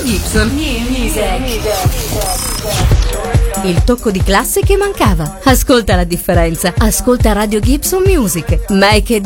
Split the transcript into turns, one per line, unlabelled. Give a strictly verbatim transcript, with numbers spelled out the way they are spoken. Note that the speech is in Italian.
Gibson Music. Il tocco di classe che mancava. Ascolta la differenza. Ascolta Radio Gibson Music. Make it